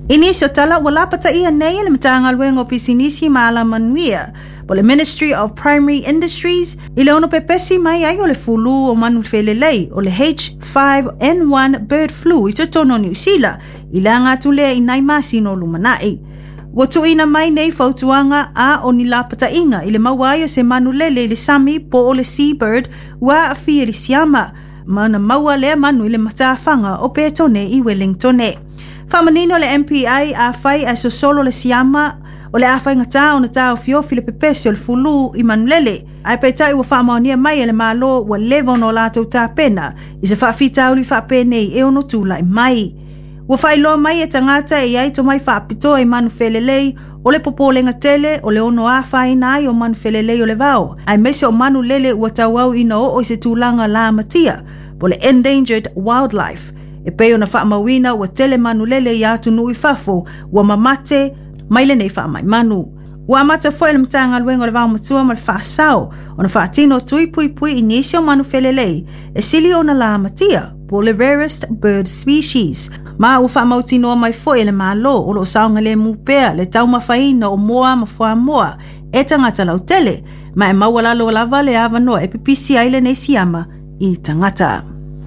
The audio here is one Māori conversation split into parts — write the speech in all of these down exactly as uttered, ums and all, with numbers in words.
Inisio tala wala pata ia nei le matanga luengo pisinisi maala manuia. Po le Ministry of Primary Industries, ile ono pepesi mai ai o le fulu o manu felelei o le H five N one bird flu i totono New Zealand, ile anga tule i nai masino lumanai. Watu ina mai nei fautuanga a o ni la pata inga ile mawai o se manu lele ile sami po o le seabird wa a fia li siama. Mana maua le manu ile matafanga o petone i Wellingtone. Famanino le M P I a fai a sosolo le siama o le awhai ngata o na tau fiofi le pepesi o le fulu i manulele. Ai peitai ua whaamaonia mai e le malo ua levo no lātou tā pena i se whaafita uli whaapene i eo no tūla i mai. Ua whailoa mai e tangata e ai to mai whaapito e manu whelelei o le popolenga tele o le ono a whai nai o manu whelelei o le vao. Ai mese o manu lele ua tau au ina o o i se tūlanga la matia po le endangered wildlife. E peo na whaamawina ua tele manu lele i atu nui whafo ua mamate mai le nei wha mai manu. Ua amata fwoi le mtanga luengo le vau matua ma le whaasao o na whaatino tui pui pui inisio manu whelelei e sili o na la matia po le rarest bird species. Ma u whaamautino mai fwoi le malo o lo saunga le mupea le tau mawhaina o moa ma fwa moa e tangata lau tele ma e mawalalo lava le avanoa e pipisi aile nei siama i tangata.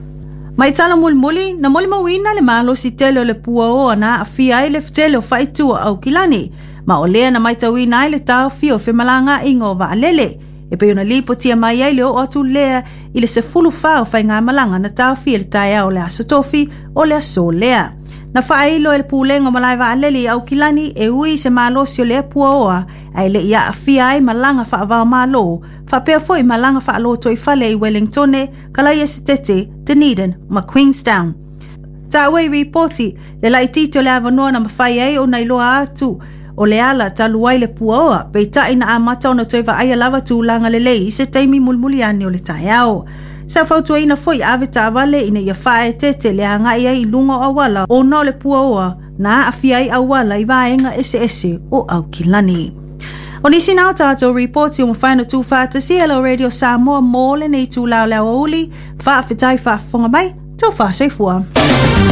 Mai tala muli muli, na muli mawina le malo si tele o le pua o ana a fia ai le ftele o whaitua au kilani. Ma o lea na mai tawina ai le tau fia o whemalanga ingo wa alele. E pe yona lipo tia mai ai le o atu lea i le se fulu wha o whai ngā malanga na tau fia le taia o le aso tofi o le aso lea. Na whaeilo e le pūlengo malai wa alele i au kilani e ui se malo si o lea pua oa ai le ia a fia ai malanga wha avao malo. Whapea foi malanga wha alo toi fale i Wellingtone, kalai e se tete, Dunedin, ma Queenstown. Ta wei reporti, le lai tito le avanoa na mawhai ai o nailoa atu o le ala taluai le pua oa, pei tai na amata o na toi wa aia lava tūlanga le lei i se teimi mulmuli ani o le tai au. Sa fautua ina foi ave ta vale ina ia whae tete le anga ia i lunga o awala o no le pua oa na a fia i awala i vaenga ese ese o au kilani. O nisi nao tātou reporti o mwhaina tū whātasi Hello Radio Samoa mō le nei tū lau lau uli, wha fitai wha fonga mai, tō wha seifua.